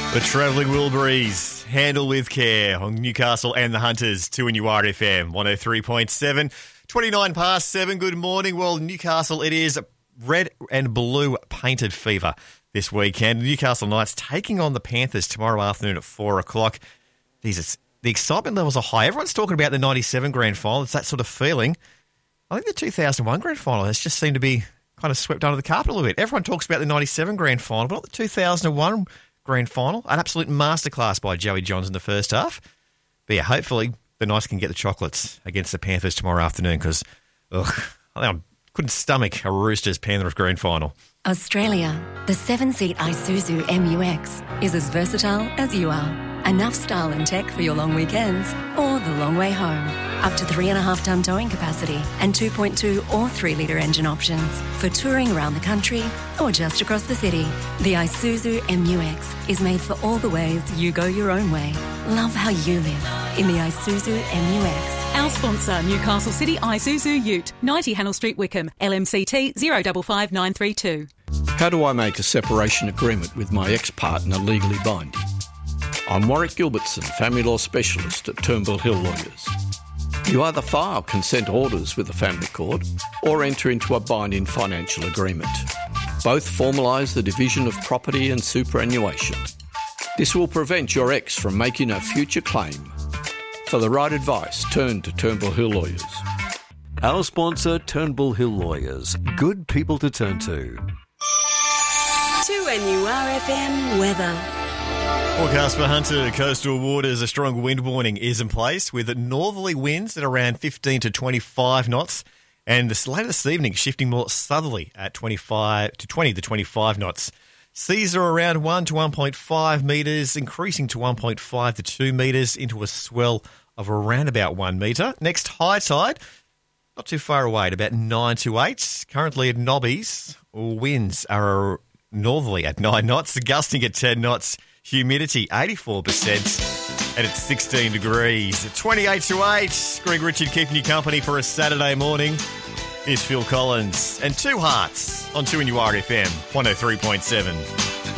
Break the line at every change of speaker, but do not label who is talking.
The Travelling Wilburys, handle with care on Newcastle and the Hunters, 2NUR FM, 103.7, 29 past 7. Good morning. Well, Newcastle, it is red and blue painted fever this weekend. Newcastle Knights taking on the Panthers tomorrow afternoon at 4 o'clock. Jesus, the excitement levels are high. Everyone's talking about the 97 grand final. It's that sort of feeling. I think the 2001 grand final has just seemed to be kind of swept under the carpet a little bit. Everyone talks about the 97 grand final, but not the 2001 grand final. An absolute masterclass by Joey Johns in the first half. But yeah, hopefully the Knights can get the chocolates against the Panthers tomorrow afternoon because I think I couldn't stomach a Roosters Panthers grand final.
Australia, the 7-seat Isuzu MU-X is as versatile as you are. Enough style and tech for your long weekends or the long way home. Up to 3.5-tonne towing capacity and 2.2 or 3-litre engine options for touring around the country or just across the city. The Isuzu MU-X is made for all the ways you go your own way. Love how you live in the Isuzu MU-X.
Our sponsor, Newcastle City Isuzu Ute, 90 Hannell Street, Wickham, LMCT 055932.
How do I make a separation agreement with my ex-partner legally binding? I'm Warwick Gilbertson, family law specialist at Turnbull Hill Lawyers. You either file consent orders with the family court or enter into a binding financial agreement. Both formalise the division of property and superannuation. This will prevent your ex from making a future claim. For the right advice, turn to Turnbull Hill Lawyers.
Our sponsor, Turnbull Hill Lawyers. Good people to turn to.
2NUR FM weather.
Forecast for Hunter coastal waters, a strong wind warning is in place with northerly winds at around 15 to 25 knots and later this evening shifting more southerly at 20 to 25 knots. Seas are around 1 to 1.5 metres, increasing to 1.5 to 2 metres into a swell of around about 1 metre. Next high tide, not too far away at about 9 to 8. Currently at Nobbies, winds are northerly at 9 knots, gusting at 10 knots. Humidity 84% and it's 16 degrees. 28 to 8. Greg Richard keeping you company for a Saturday morning. Here's Phil Collins and Two Hearts on 2NUR FM 103.7.